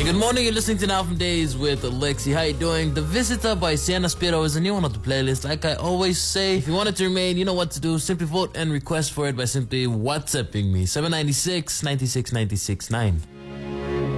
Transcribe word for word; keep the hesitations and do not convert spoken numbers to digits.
Good morning, you're listening to Now From Days with Alexi. How you doing? The Visitor by Sienna Spiro is a new one on the playlist. Like I always say, if you want it to remain, you know what to do. Simply vote and request for it by simply WhatsApping me. seven nine six, nine six nine six nine.